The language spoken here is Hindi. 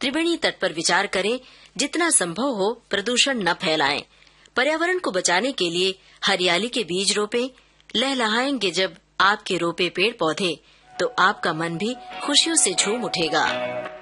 त्रिवेणी तट पर विचार करें, जितना संभव हो प्रदूषण न फैलाएं। पर्यावरण को बचाने के लिए हरियाली के बीज रोपें। लहलहाएंगे जब आपके रोपे पेड़ पौधे, तो आपका मन भी खुशियों से झूम उठेगा।